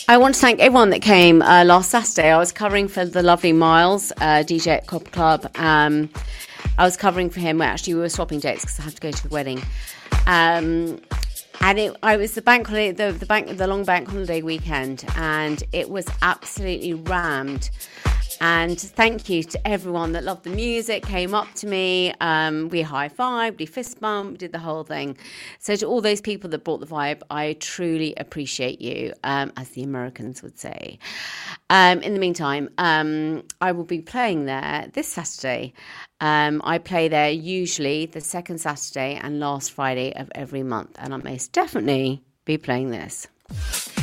I want to thank everyone that came last Saturday. I was covering for the lovely Miles, DJ at Copper Club. I was covering for him. Well, actually, we were swapping dates because I had to go to the wedding. And I was the bank holiday, the long bank holiday weekend, and it was absolutely rammed. And thank you to everyone that loved the music, came up to me. We high-fived, we fist-bumped, did the whole thing. So to all those people that brought the vibe, I truly appreciate you, as the Americans would say. In the meantime, I will be playing there this Saturday. I play there usually the second Saturday and last Friday of every month. And I'll most definitely be playing this.